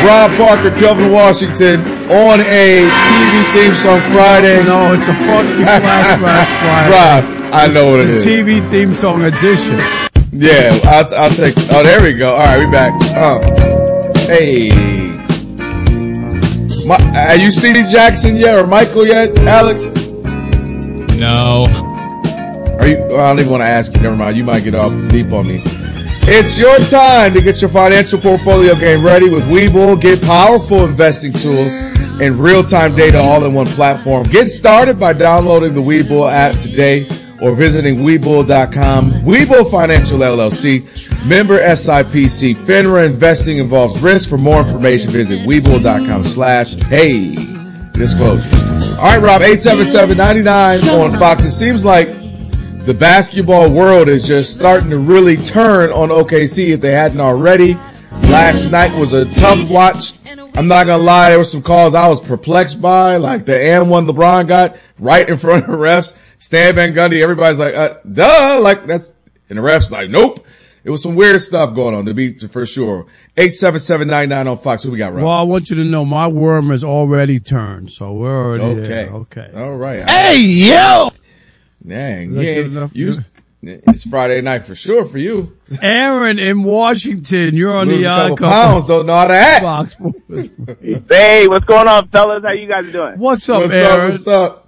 Rob Parker, Kelvin Washington on a TV theme song Friday. No, it's a funky flashback Friday. Rob, I know what it is. TV theme song edition. Yeah, I'll take. Oh, there we go. All right, we back. Hey, are you CD Jackson yet or Michael yet, Alex? No. Are you? Well, I don't even want to ask you. Never mind. You might get off deep on me. It's your time to get your financial portfolio game ready with Webull. Get powerful investing tools and real-time data all in one platform. Get started by downloading the Webull app today or visiting Webull.com. Webull Financial LLC, member SIPC. FINRA investing involves risk. For more information, visit Webull.com/hey. Disclosure. All right, Rob, 877-99 on Fox. It seems like the basketball world is just starting to really turn on OKC if they hadn't already. Last night was a tough watch. I'm not going to lie. There were some calls I was perplexed by, like the and one LeBron got right in front of the refs. Stan Van Gundy, everybody's like, duh, like that's, and the refs like, nope. It was some weird stuff going on, to be for sure. 877-99 on Fox. Who we got, Rob? Well, I want you to know my worm has already turned, so we're already there. Okay. All right. Hey, yo! Dang. Yeah. It's Friday night for sure for you. Aaron in Washington, you're on the Odd Couple. Pounds don't know how to act. Fox. Hey, what's going on, fellas? How you guys doing? What's up, Aaron? What's up?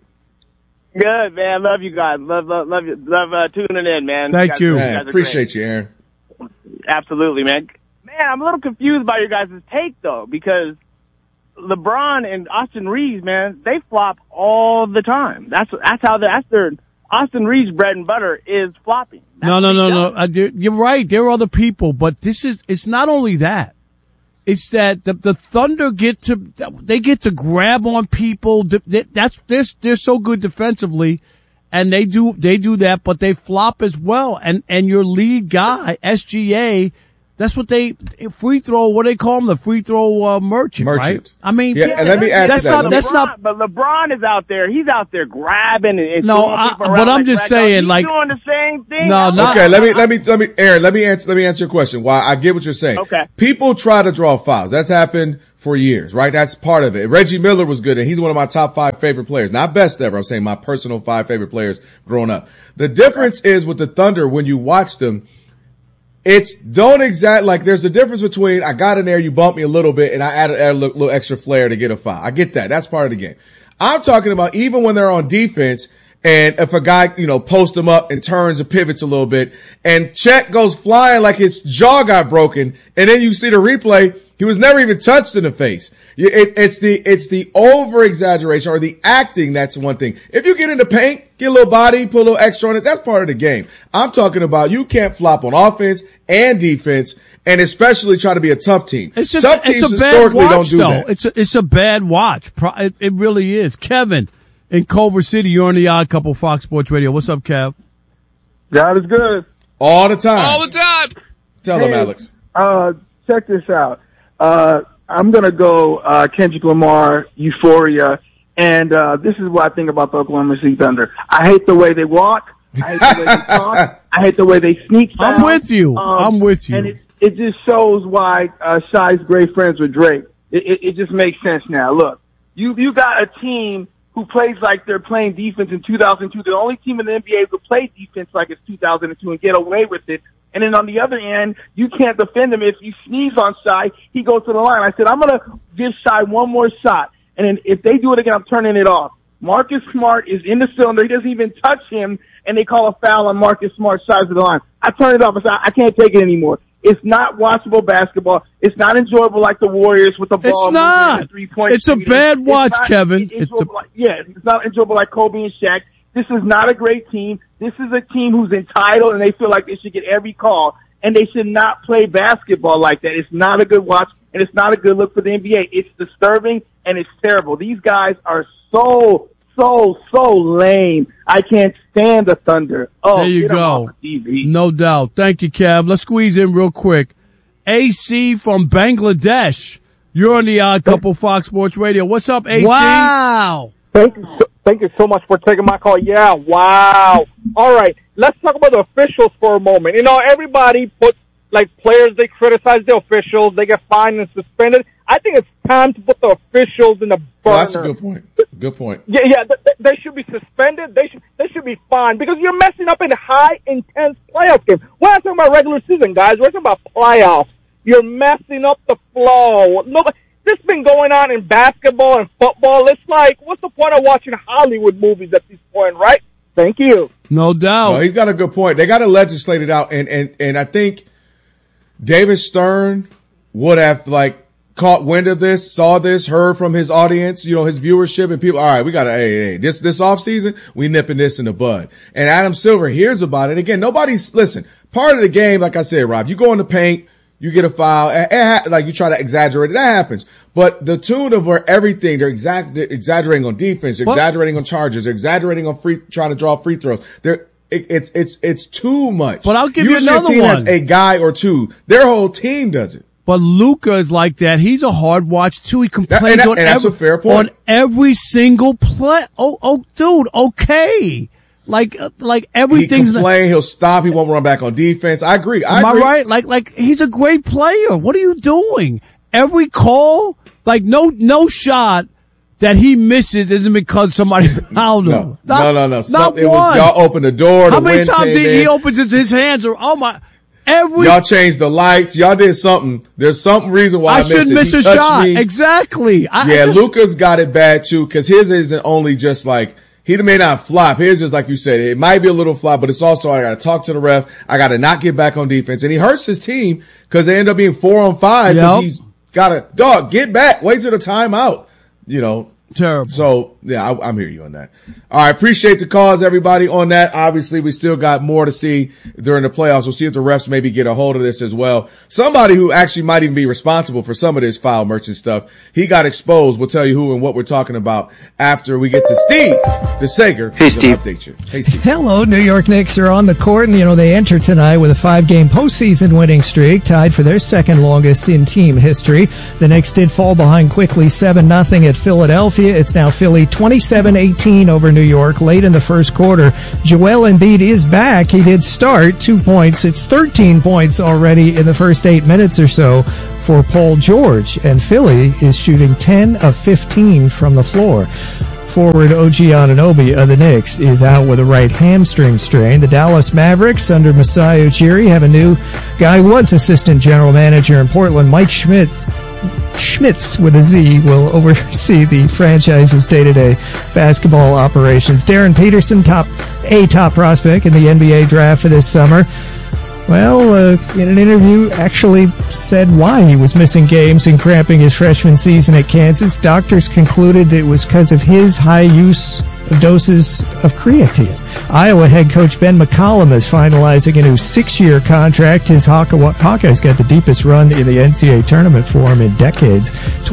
Good, man. Love you guys. Love you. Love tuning in, man. Thank you. Man, appreciate you, Aaron. Absolutely, man. Man, I'm a little confused by your guys' take, though, because LeBron and Austin Reeves, man, they flop all the time. That's their Austin Reeves' bread and butter is flopping. No. You're right. There are other people, but it's not only that. It's that the Thunder get to grab on people. They're so good defensively, and they do that, but they flop as well. And your lead guy, SGA, that's what free throw. What do they call him? The free throw merchant, right? I mean, yeah. And let me add to that. That's not. But LeBron is out there. He's out there grabbing and but I'm just saying, he's doing the same thing. No. Okay, let me, Aaron. Let me answer your question. Why I get what you're saying. Okay. People try to draw fouls. That's happened for years, right? That's part of it. Reggie Miller was good, and he's one of my top 5 favorite players. Not best ever. I'm saying my personal 5 favorite players growing up. The difference is with the Thunder when you watch them. There's a difference between I got in there, you bumped me a little bit, and I added a little extra flair to get a foul. I get that. That's part of the game. I'm talking about even when they're on defense, and if a guy, posts them up and turns and pivots a little bit, and Chet goes flying like his jaw got broken, and then you see the replay, he was never even touched in the face. It's the over exaggeration or the acting. That's one thing. If you get in the paint, get a little body, put a little extra on it. That's part of the game. I'm talking about you can't flop on offense and defense, and especially try to be a tough team. It's just tough teams it's a historically bad watch, don't do though. that. It's a bad watch. It really is. Kevin in Culver City, you're on the Odd Couple Fox Sports Radio. What's up, Kev? God is good all the time. All the time. Tell them, Alex. Check this out. I'm going to go Kendrick Lamar, Euphoria, and this is what I think about the Oklahoma City Thunder. I hate the way they walk. I hate the way they talk. I hate the way they sneak foul. I'm with you. And it just shows why Shai's great friends with Drake. It just makes sense now. Look, you got a team who plays like they're playing defense in 2002. The only team in the NBA who play defense like it's 2002 and get away with it. And then on the other end, you can't defend him. If you sneeze on Shai, he goes to the line. I said, I'm going to give Shai one more shot. And then if they do it again, I'm turning it off. Marcus Smart is in the cylinder. He doesn't even touch him, and they call a foul on Marcus Smart's side of the line. I turn it off. I said, I can't take it anymore. It's not watchable basketball. It's not enjoyable like the Warriors with the ball. It's not. It's a bad watch, Kevin. It's not enjoyable like Kobe and Shaq. This is not a great team. This is a team who's entitled, and they feel like they should get every call, and they should not play basketball like that. It's not a good watch, and it's not a good look for the NBA. It's disturbing, and it's terrible. These guys are so lame. I can't stand the Thunder. Oh, there you go. No doubt. Thank you, Kev. Let's squeeze in real quick. AC from Bangladesh. You're on the Odd Couple Fox Sports Radio. What's up, AC? Wow. Thank you so much for taking my call. Yeah, wow. All right. Let's talk about the officials for a moment. Everybody puts like players, they criticize the officials, they get fined and suspended. I think it's time to put the officials in the burner. Well, that's a good point. Good point. Yeah, they should be suspended. They should be fined because you're messing up in a high, intense playoff game. We're not talking about regular season, guys. We're talking about playoffs. You're messing up the flow. This has been going on in basketball and football. It's like, what's the point of watching Hollywood movies at this point, right? Thank you. No doubt. No, he's got a good point. They got to legislate it out, and I think David Stern would have caught wind of this, saw this, heard from his audience, his viewership, and people, all right, we got to, this off season, we nipping this in the bud. And Adam Silver hears about it. Again, listen, part of the game, like I said, Rob, you go in the paint, you get a foul, you try to exaggerate it, that happens. But the tune of where everything, they're exaggerating on defense, they're exaggerating on charges, they're exaggerating on trying to draw free throws. It's too much. But I'll give you usually another a team one. has a guy or two. Their whole team does it. But Luka is like that. He's a hard watch too. He complains that's a fair point. on every single play. Oh, dude, okay. Like everything's. He complain. He'll stop. He won't run back on defense. I agree. Am I right? Like he's a great player. What are you doing? Every call, no shot that he misses isn't because somebody fouled him. No. Not it one. was y'all opened the door. How many times he opens his hands? Y'all changed the lights. Y'all did something. There's some reason why I missed it. I shouldn't miss a shot. Me. Exactly. Luka's got it bad too, because his isn't only just he may not flop. His is like you said, it might be a little flop, but it's also I got to talk to the ref. I got to not get back on defense, and he hurts his team because they end up being 4-on-5 because he's got to get back. Wait till the timeout. Terrible. So, yeah, I'm hearing you on that. All right. Appreciate the calls, everybody, on that. Obviously, we still got more to see during the playoffs. We'll see if the refs maybe get a hold of this as well. Somebody who actually might even be responsible for some of this foul merchant stuff. He got exposed. We'll tell you who and what we're talking about after we get to Steve DeSager. Hey, Steve. Update you. Hey, Steve. Hello. New York Knicks are on the court, and, they enter tonight with a 5-game postseason winning streak, tied for their second longest in team history. The Knicks did fall behind quickly 7-0 at Philadelphia. It's now Philly 27-18 over New York late in the first quarter. Joel Embiid is back. He did start 2 points. It's 13 points already in the first 8 minutes or so for Paul George. And Philly is shooting 10 of 15 from the floor. Forward OG Anunoby of the Knicks is out with a right hamstring strain. The Dallas Mavericks under Masai Ujiri have a new guy who was assistant general manager in Portland, Mike Schmitz with a Z will oversee the franchise's day-to-day basketball operations. Darren Peterson, top prospect in the NBA draft for this summer. Well, in an interview, actually said why he was missing games and cramping his freshman season at Kansas. Doctors concluded that it was because of his high use of doses of creatine. Iowa head coach Ben McCollum is finalizing a new 6-year contract. His Hawkeyes got the deepest run in the NCAA tournament for him in decades.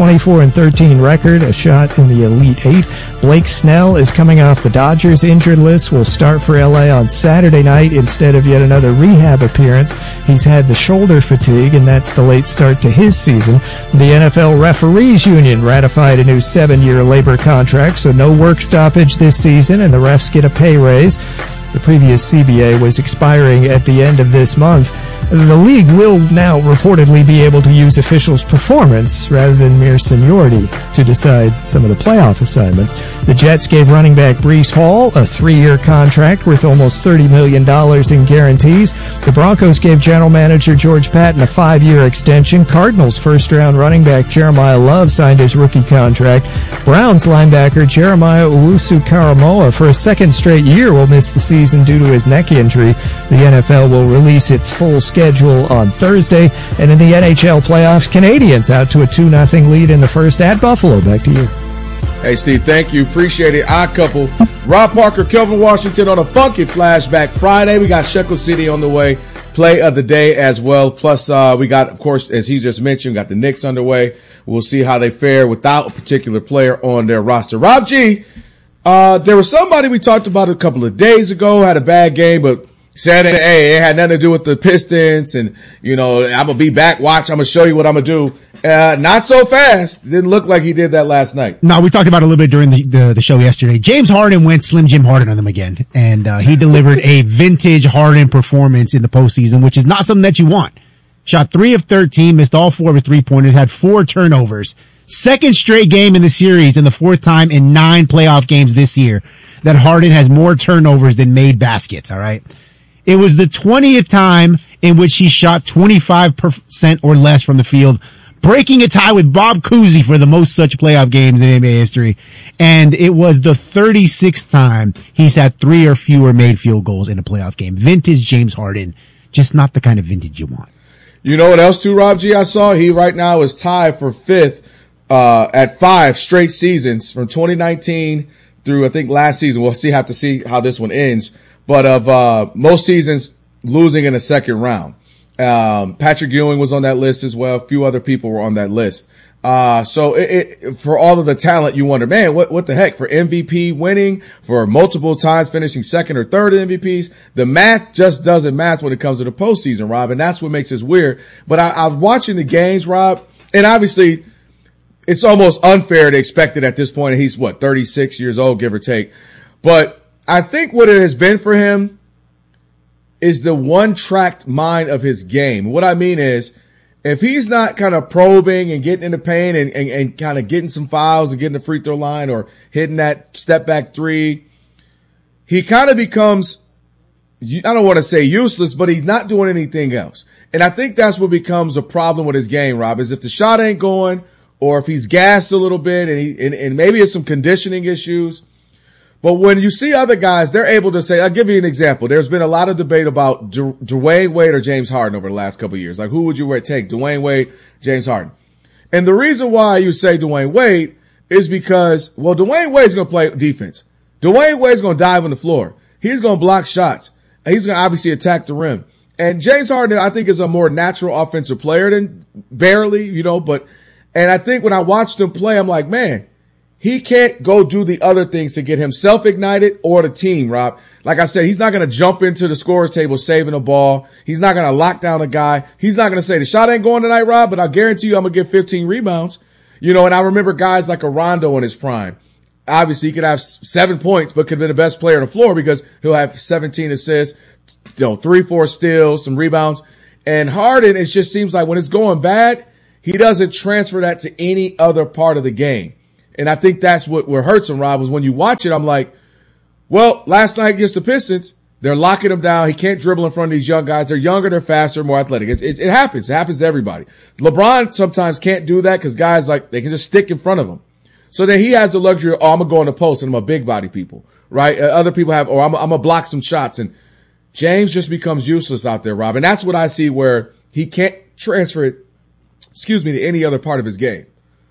24-13 record, a shot in the Elite Eight. Blake Snell is coming off the Dodgers injured list, will start for LA on Saturday night instead of yet another rehab appearance. He's had the shoulder fatigue, and that's the late start to his season. The NFL Referees Union ratified a new 7-year labor contract, so no work stoppage this season, and the refs get a pay raise. The previous CBA was expiring at the end of this month. The league will now reportedly be able to use officials' performance rather than mere seniority to decide some of the playoff assignments. The Jets gave running back Breece Hall a 3-year contract worth almost $30 million in guarantees. The Broncos gave general manager George Patton a 5-year extension. Cardinals first-round running back Jeremiah Love signed his rookie contract. Browns linebacker Jeremiah Owusu-Karamoah for a second straight year will miss the season due to his neck injury. The NFL will release its full schedule on Thursday. And in the NHL playoffs, Canadians out to a 2-0 lead in the first at Buffalo. Back to you. Hey, Steve, thank you. Appreciate it. Odd couple. Rob Parker, Kelvin Washington on a funky flashback Friday. We got Shekel City on the way. Play of the day as well. Plus, we got, of course, as he just mentioned, got the Knicks underway. We'll see how they fare without a particular player on their roster. Rob G, there was somebody we talked about a couple of days ago, had a bad game, but said, hey, it had nothing to do with the Pistons, and, I'm going to be back. Watch, I'm going to show you what I'm going to do. Not so fast. Didn't look like he did that last night. No, we talked about it a little bit during the show yesterday. James Harden went Slim Jim Harden on them again, and he delivered a vintage Harden performance in the postseason, which is not something that you want. Shot 3 of 13, missed all 4 of his 3-pointers, had 4 turnovers. Second straight game in the series and the 4th time in 9 playoff games this year that Harden has more turnovers than made baskets, all right? It was the 20th time in which he shot 25% or less from the field, breaking a tie with Bob Cousy for the most such playoff games in NBA history. And it was the 36th time he's had 3 or fewer made field goals in a playoff game. Vintage James Harden, just not the kind of vintage you want. You know what else too, Rob G? I saw he right now is tied for 5th at 5 straight seasons from 2019 through I think last season. We'll have to see how this one ends. But of most seasons losing in the second round. Patrick Ewing was on that list as well. A few other people were on that list. So for all of the talent, you wonder, man, what the heck? For MVP winning, for multiple times finishing second or third in MVPs, the math just doesn't match when it comes to the postseason, Rob, and that's what makes this weird. But I was watching the games, Rob, and obviously it's almost unfair to expect it at this point. He's 36 years old, give or take. But I think what it has been for him is the one-tracked mind of his game. What I mean is, if he's not kind of probing and getting in the paint and kind of getting some fouls and getting the free throw line or hitting that step back three, he kind of becomes, I don't want to say useless, but he's not doing anything else. And I think that's what becomes a problem with his game, Rob, is if the shot ain't going or if he's gassed a little bit and maybe it's some conditioning issues. But when you see other guys, they're able to say, I'll give you an example. There's been a lot of debate about Dwayne Wade or James Harden over the last couple of years. Like, who would you take, Dwayne Wade, James Harden? And the reason why you say Dwayne Wade is because, Dwayne Wade's going to play defense. Dwayne Wade's going to dive on the floor. He's going to block shots. And he's going to obviously attack the rim. And James Harden, I think, is a more natural offensive player than barely, and I think when I watched him play, I'm like, man, he can't go do the other things to get himself ignited or the team, Rob. Like I said, he's not going to jump into the scorer's table saving a ball. He's not going to lock down a guy. He's not going to say the shot ain't going tonight, Rob, but I guarantee you I'm going to get 15 rebounds. And I remember guys like a Rondo in his prime. Obviously, he could have 7 points, but could have been the best player on the floor because he'll have 17 assists, 3-4 steals, some rebounds. And Harden, it just seems like when it's going bad, he doesn't transfer that to any other part of the game. And I think that's what hurts him, Rob, is when you watch it, I'm like, last night against the Pistons, they're locking him down. He can't dribble in front of these young guys. They're younger, they're faster, more athletic. It happens. It happens to everybody. LeBron sometimes can't do that because guys, they can just stick in front of him. So then he has the luxury of, I'm going to go in the post and I'm a big body people, right? Other people have, I'm going to block some shots. And James just becomes useless out there, Rob. And that's what I see where he can't transfer it, to any other part of his game.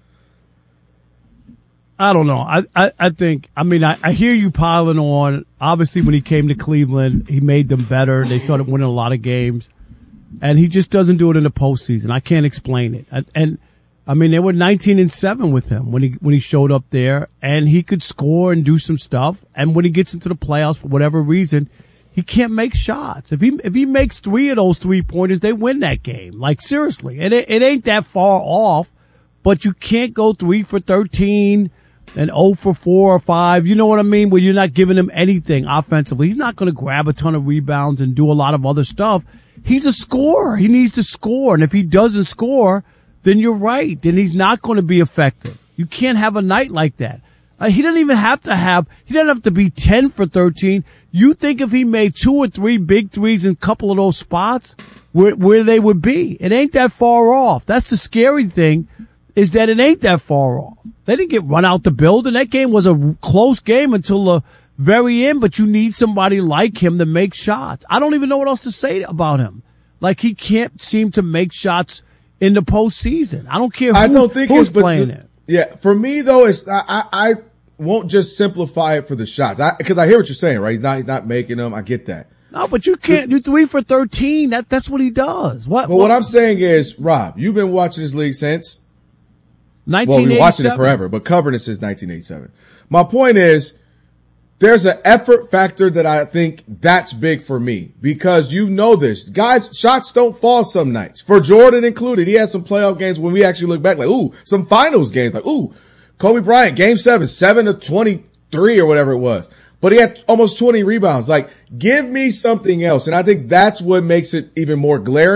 I don't know. I think, I hear you piling on. Obviously, when he came to Cleveland, he made them better. They started winning a lot of games. And he just doesn't do it in the postseason. I can't explain it. And they were 19-7 with him when he showed up there, and he could score and do some stuff. And when he gets into the playoffs, for whatever reason, he can't make shots. If he makes 3 of those 3-pointers, they win that game. Like, seriously. It ain't that far off, but you can't go 3 for 13 and 0 for 4 or 5. You know what I mean? Where you're not giving him anything offensively. He's not going to grab a ton of rebounds and do a lot of other stuff. He's a scorer. He needs to score. And if he doesn't score, then you're right. Then he's not going to be effective. You can't have a night like that. He doesn't have to be 10 for 13. You think if he made 2 or 3 big threes in a couple of those spots where they would be? It ain't that far off. That's the scary thing, is that it ain't that far off. They didn't get run out the building. That game was a close game until the very end, but you need somebody like him to make shots. I don't even know what else to say about him. Like, he can't seem to make shots in the postseason. I don't care who's playing it. Yeah, for me though, I won't just simplify it for the shots, because I hear what you're saying, right? He's not making them. I get that. No, but you can't do 3 for 13. That's what he does. What I'm saying is, Rob, you've been watching this league since 1987. Well, we've been watching it forever, but covering it since 1987. My point is, there's an effort factor that I think that's big for me, because this. Guys, shots don't fall some nights. For Jordan included, he had some playoff games when we actually look back like, some finals games like, Kobe Bryant, game 7 of 23 or whatever it was. But he had almost 20 rebounds. Like, give me something else. And I think that's what makes it even more glaring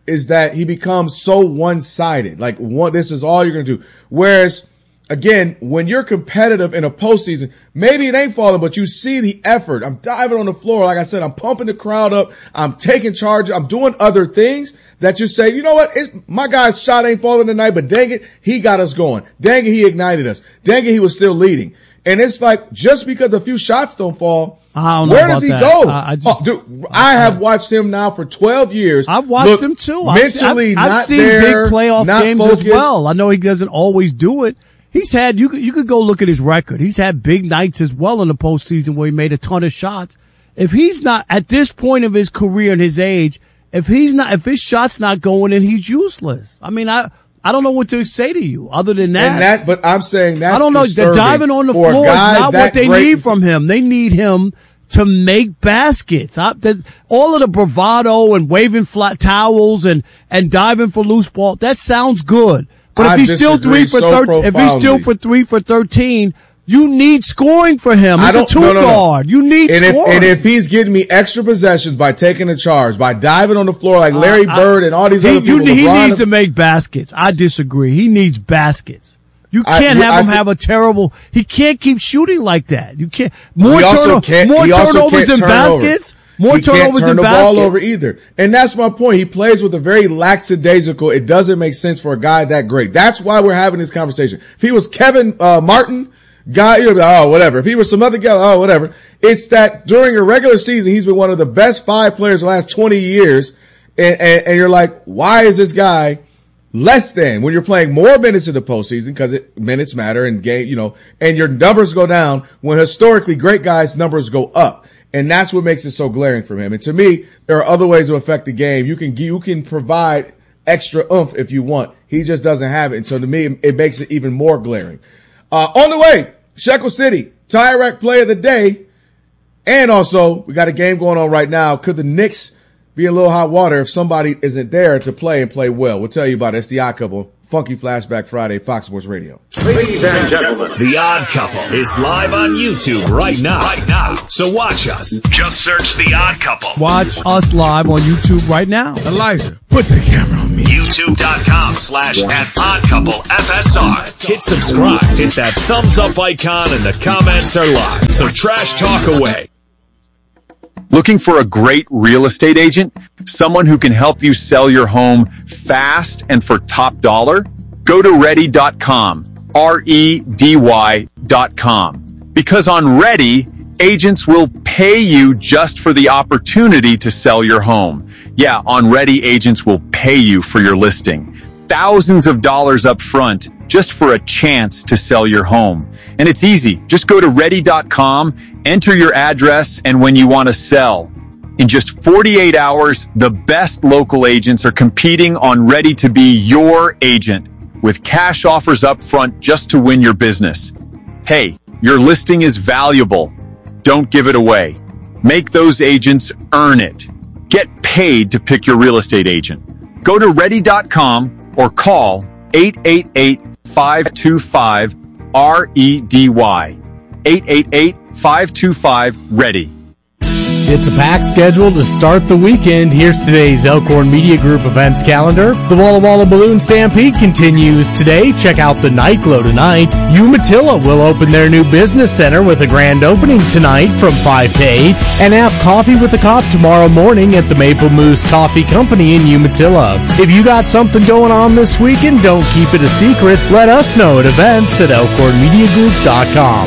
is that he becomes so one-sided. Like, this is all you're going to do. Whereas, again, when you're competitive in a postseason, maybe it ain't falling, but you see the effort. I'm diving on the floor. Like I said, I'm pumping the crowd up. I'm taking charge. I'm doing other things that you say, you know what? My guy's shot ain't falling tonight, but dang it, he got us going. Dang it, he ignited us. Dang it, he was still leading. And it's like, just because a few shots don't fall, where does he go? I have watched him now for 12 years. I've watched him too. Mentally, I've seen there, big playoff games focused. as well. I know he doesn't always do it. He's had, you could go look at his record. He's had big nights as well in the postseason where he made a ton of shots. If he's not, at this point of his career and his age, if his shot's not going in, he's useless. I mean, I don't know what to say to you other than that. But I'm saying that's I don't know. disturbing. Diving on the floor is not what they need from him. They need him to make baskets. All of the bravado and waving flat towels and diving for loose ball, that sounds good. But if he's still 3 for 13, you need scoring for him. He's a two-guard. You need scoring. And if he's getting me extra possessions by taking the charge, by diving on the floor like Larry Bird and all these other people. He needs to make baskets. I disagree. He needs baskets. You can't have him have a terrible. He can't keep shooting like that. You can't. More turnovers than baskets. More turnovers than baskets. He can't turn the ball over either. And that's my point. He plays with a very lackadaisical. It doesn't make sense for a guy that great. That's why we're having this conversation. If he was Kevin Martin, guy, you'd be like, oh, whatever. If he was some other guy, oh, whatever. It's that during a regular season, he's been one of the best 5 players the last 20 years. And you're like, why is this guy less than when you're playing more minutes in the postseason? Because minutes matter and game, and your numbers go down when historically great guys' numbers go up. And that's what makes it so glaring for him. And to me, there are other ways to affect the game. You can provide extra oomph if you want. He just doesn't have it. And so to me, it makes it even more glaring. On the way, Shekel City, Tire Rack Play of the Day. And also, we got a game going on right now. Could the Knicks be in a little hot water if somebody isn't there to play and play well? We'll tell you about it. It's The Odd Couple. Funky Flashback Friday, Fox Sports Radio. Ladies and gentlemen, The Odd Couple is live on YouTube right now. So watch us. Just search The Odd Couple. Watch us live on YouTube right now. Elijah, put the camera on me. YouTube.com/@OddCoupleFSR. Hit subscribe. Hit that thumbs up icon and the comments are live. So trash talk away. Looking for a great real estate agent? Someone who can help you sell your home fast and for top dollar? Go to ready.com, REDY.com. Because on Ready, agents will pay you just for the opportunity to sell your home. Yeah, on Ready, agents will pay you for your listing. Thousands of dollars up front just for a chance to sell your home. And it's easy. Just go to ready.com, enter your address, and when you want to sell. In just 48 hours, the best local agents are competing on Ready to be your agent with cash offers up front just to win your business. Hey, your listing is valuable. Don't give it away. Make those agents earn it. Get paid to pick your real estate agent. Go to ready.com or call 888-525-REDY. 888-525-READY. It's a packed schedule to start the weekend. Here's today's Elkhorn Media Group events calendar. The Walla Walla Balloon Stampede continues today. Check out the Night Glow tonight. Umatilla will open their new business center with a grand opening tonight from 5 to 8. And have coffee with the cop tomorrow morning at the Maple Moose Coffee Company in Umatilla. If you got something going on this weekend, don't keep it a secret. Let us know at events@elkhornmediagroup.com.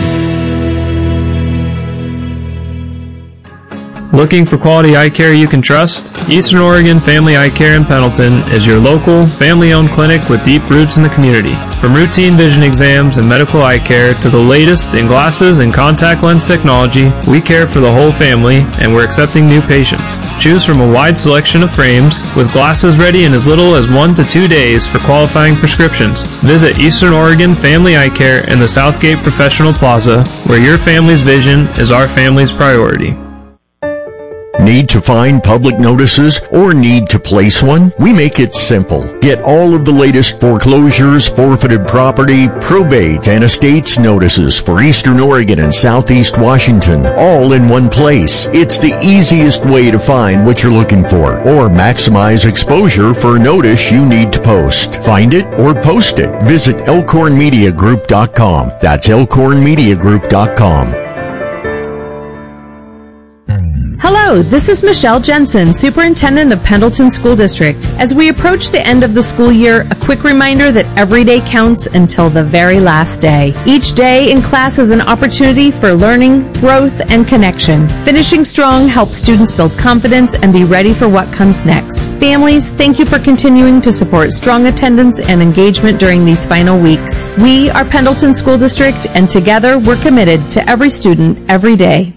Looking for quality eye care you can trust? Eastern Oregon Family Eye Care in Pendleton is your local, family-owned clinic with deep roots in the community. From routine vision exams and medical eye care to the latest in glasses and contact lens technology, we care for the whole family and we're accepting new patients. Choose from a wide selection of frames with glasses ready in as little as 1 to 2 days for qualifying prescriptions. Visit Eastern Oregon Family Eye Care in the Southgate Professional Plaza, where your family's vision is our family's priority. Need to find public notices or need to place one? We make it simple. Get all of the latest foreclosures, forfeited property, probate, and estates notices for Eastern Oregon and Southeast Washington, all in one place. It's the easiest way to find what you're looking for or maximize exposure for a notice you need to post. Find it or post it. Visit elkhornmediagroup.com. That's elkhornmediagroup.com. Hello, this is Michelle Jensen, Superintendent of Pendleton School District. As we approach the end of the school year, a quick reminder that every day counts until the very last day. Each day in class is an opportunity for learning, growth, and connection. Finishing strong helps students build confidence and be ready for what comes next. Families, thank you for continuing to support strong attendance and engagement during these final weeks. We are Pendleton School District, and together we're committed to every student, every day.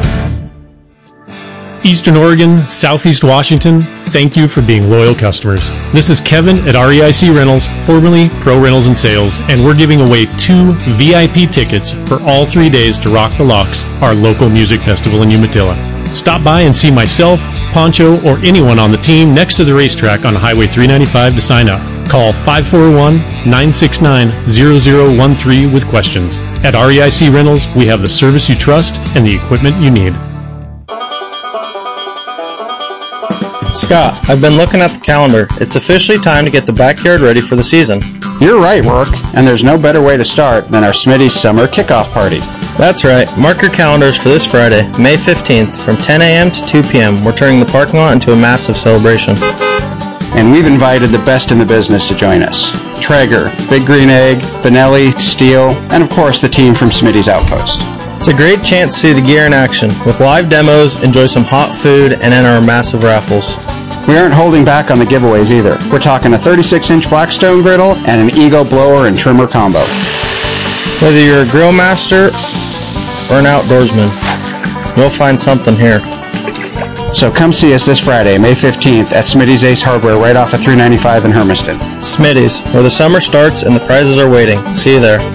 Eastern Oregon, Southeast Washington, thank you for being loyal customers. This is Kevin at REIC Rentals, formerly Pro Rentals and Sales, and we're giving away 2 VIP tickets for all 3 days to Rock the Locks, our local music festival in Umatilla. Stop by and see myself, Poncho, or anyone on the team next to the racetrack on Highway 395 to sign up. Call 541-969-0013 with questions. At REIC Rentals, we have the service you trust and the equipment you need. Scott, I've been looking at the calendar. It's officially time to get the backyard ready for the season. You're right, Rourke, and there's no better way to start than our Smitty's Summer Kickoff Party. That's right. Mark your calendars for this Friday, May 15th, from 10 a.m. to 2 p.m. We're turning the parking lot into a massive celebration. And we've invited the best in the business to join us. Traeger, Big Green Egg, Benelli, Steel, and of course the team from Smitty's Outpost. It's a great chance to see the gear in action. With live demos, enjoy some hot food, and enter our massive raffles. We aren't holding back on the giveaways either. We're talking a 36-inch Blackstone griddle and an Eagle blower and trimmer combo. Whether you're a grill master or an outdoorsman, you'll find something here. So come see us this Friday, May 15th at Smitty's Ace Hardware right off of 395 in Hermiston. Smitty's, where the summer starts and the prizes are waiting. See you there.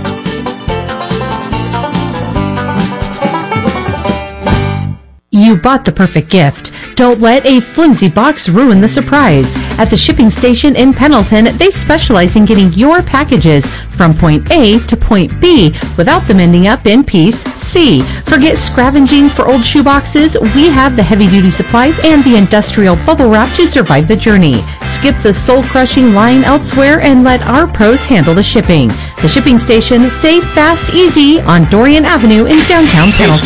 You bought the perfect gift. Don't let a flimsy box ruin the surprise. At the shipping station in Pendleton, they specialize in getting your packages from point A to point B without them ending up in piece C. Forget scavenging for old shoeboxes. We have the heavy-duty supplies and the industrial bubble wrap to survive the journey. Skip the soul-crushing line elsewhere and let our pros handle the shipping. The shipping station, safe, fast, easy on Dorian Avenue in downtown Pendleton.